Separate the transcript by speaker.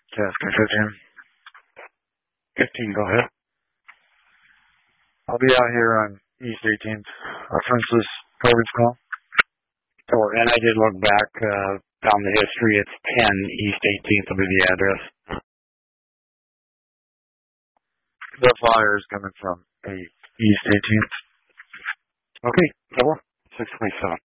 Speaker 1: Task 15, go ahead. I'll be out here on East 18th. Reference this coverage call.
Speaker 2: And I did look back down the history. It's 10 East 18th will be the address.
Speaker 1: The fire is coming from East 18th.
Speaker 2: Okay, 627.